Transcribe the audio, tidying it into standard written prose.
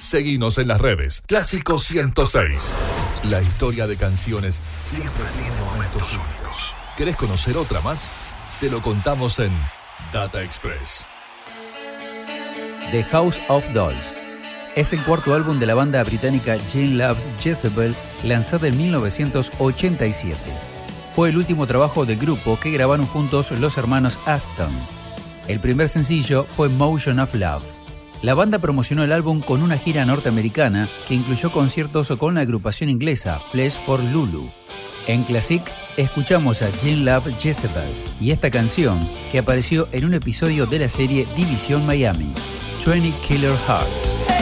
Seguinos en las redes. Clásico 106. La historia de canciones siempre tiene momentos únicos. ¿Querés conocer otra más? Te lo contamos en Data Express. The House of Dolls es el cuarto álbum de la banda británica Gene Loves Jezebel, lanzado en 1987. Fue el último trabajo del grupo que grabaron juntos los hermanos Aston. El primer sencillo fue Motion of Love. La banda promocionó el álbum con una gira norteamericana que incluyó conciertos con la agrupación inglesa Flesh for Lulu. En Classic escuchamos a Gene Love Jezebel y esta canción que apareció en un episodio de la serie División Miami, 20 Killer Hearts.